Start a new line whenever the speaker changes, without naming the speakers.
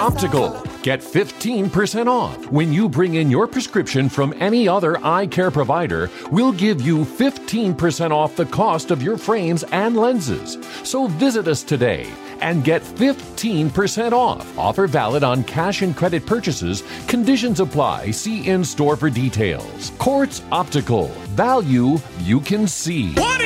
Optical. Get 15% off. When you bring in your prescription from any other eye care provider, we'll give you 15% off the cost of your frames and lenses. So visit us today and get 15% off. Offer valid on cash and credit purchases. Conditions apply. See in-store for details. Quartz Optical. Value you can see.